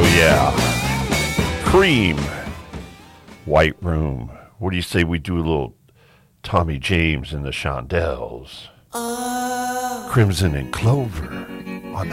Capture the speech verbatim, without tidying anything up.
yeah. Cream. White Room. What do you say we do a little Tommy James and the Shondells? Crimson and Clover.